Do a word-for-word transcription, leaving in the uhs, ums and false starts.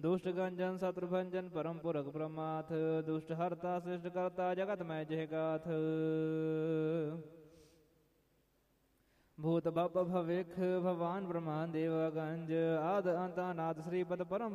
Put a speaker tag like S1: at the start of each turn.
S1: दुष्ट गंजन शत्रु भंजन परम पुरख प्रमाथ दुष्ट हरता शिष्ट करता जगत में जह गाथ भूत भव भविख भगवान ब्रह्मांड देव गंज आद अंत अनाथ श्रीपद परम